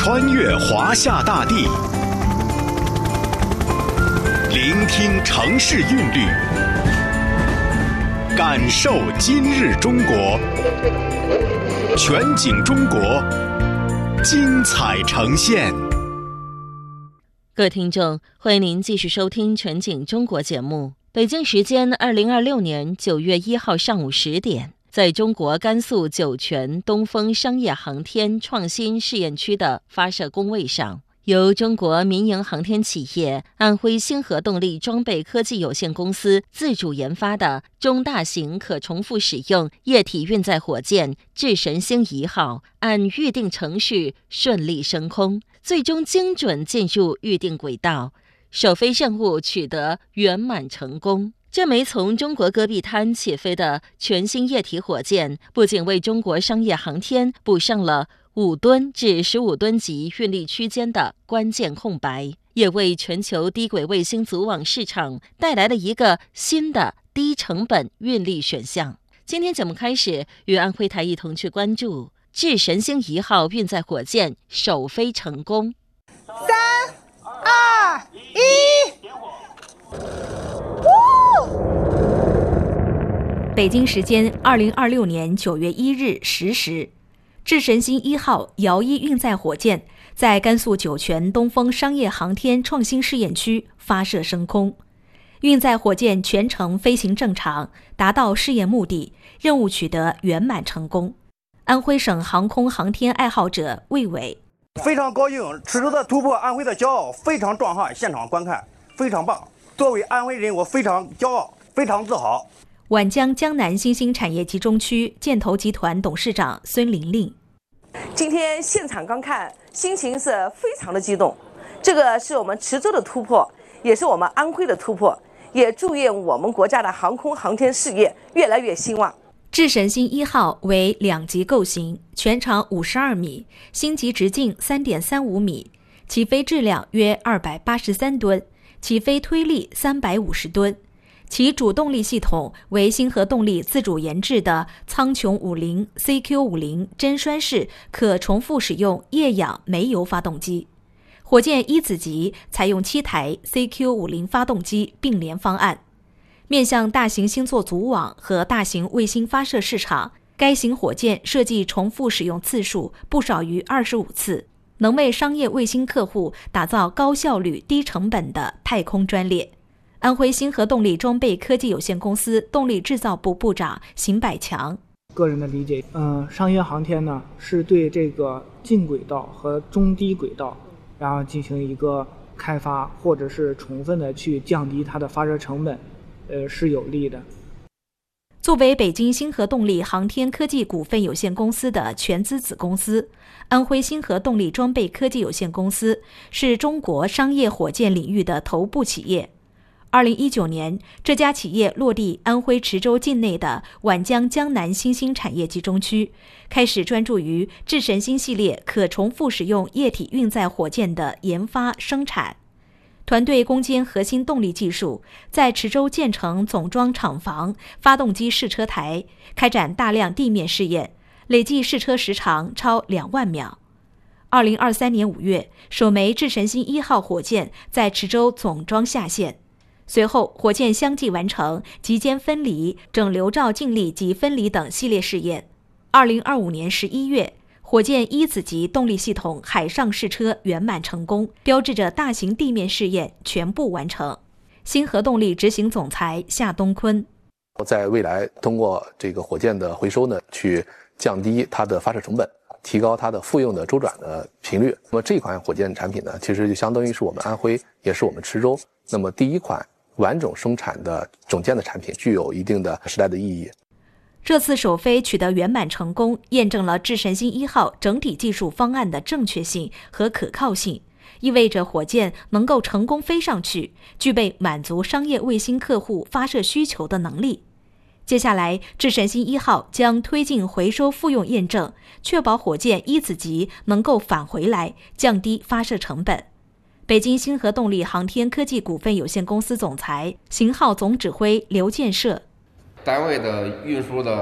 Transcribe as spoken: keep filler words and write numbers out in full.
穿越华夏大地，聆听城市韵律，感受今日中国。全景中国，精彩呈现。 各位听众，欢迎您继续收听全景中国节目。北京时间二零二六年九月一号上午十点，在中国甘肃酒泉东风商业航天创新试验区的发射工位上，由中国民营航天企业安徽星河动力装备科技有限公司自主研发的中大型可重复使用液体运载火箭智神星一号按预定程序顺利升空，最终精准进入预定轨道，首飞任务取得圆满成功。这枚从中国戈壁滩起飞的全新液体火箭，不仅为中国商业航天补上了五吨至十五吨级运力区间的关键空白，也为全球低轨卫星组网市场带来了一个新的低成本运力选项。今天节目开始，与安徽台一同去关注智神星一号运载火箭首飞成功。 三、二、一。 北京时间二零二六年九月一日十时，智神星一号遥一运载火箭在甘肃酒泉东风商业航天创新试验区发射升空。运载火箭全程飞行正常，达到试验目的，任务取得圆满成功。安徽省航空航天爱好者魏伟： 非常高兴，池州的突破，安徽的骄傲，非常壮汉，现场观看非常棒。作为安徽人，我非常骄傲，非常自豪。 皖江江南新兴产业集中区建投集团董事长孙玲玲： 今天现场观看，心情是非常的激动。这个是我们池州的突破，也是我们安徽的突破，也祝愿我们国家的航空航天事业越来越兴旺。 智神星一号为两级构型，全长五十二米，星级直径 三点三五米，起飞质量约二百八十三吨，起飞推力三百五十吨。其主动力系统为星河动力自主研制的苍穹五零 C Q 五零 针栓式可重复使用液氧煤油发动机。火箭一子级采用七台 C Q 五零 发动机并联方案，面向大型星座组网和大型卫星发射市场，该型火箭设计重复使用次数不少于二十五次，能为商业卫星客户打造高效率、低成本的太空专列。安徽星河动力装备科技有限公司动力制造部部长邢百强： 个人的理解，嗯、呃，商业航天呢是对这个近轨道和中低轨道，然后进行一个开发，或者是充分的去降低它的发射成本，呃，是有利的。 作为北京星河动力航天科技股份有限公司的全资子公司，安徽星河动力装备科技有限公司是中国商业火箭领域的头部企业。二零一九年，这家企业落地安徽池州境内的皖江江南新兴产业集中区，开始专注于智神星系列可重复使用液体运载火箭的研发生产。团队攻坚核心动力技术，在池州建成总装厂房、发动机试车台，开展大量地面试验，累计试车时长超两万秒。二零二三年五月，首枚智神星一号火箭在池州总装下线。随后，火箭相继完成极间分离、整流罩静力及分离等系列试验。二零二五年十一月，火箭一子级动力系统海上试车圆满成功，标志着大型地面试验全部完成。星河动力执行总裁夏东坤： 在未来，通过这个火箭的回收呢，去降低它的发射成本，提高它的复用的周转的频率。那么这款火箭产品呢，其实就相当于是我们安徽，也是我们池州，那么第一款完整生产的种建的产品，具有一定的时代的意义。 这次首飞取得圆满成功，验证了智神星一号整体技术方案的正确性和可靠性，意味着火箭能够成功飞上去，具备满足商业卫星客户发射需求的能力。接下来，智神星一号将推进回收复用验证，确保火箭一子级能够返回来，降低发射成本。北京星河动力航天科技股份有限公司总裁、型号总指挥刘建设： 单位的运输的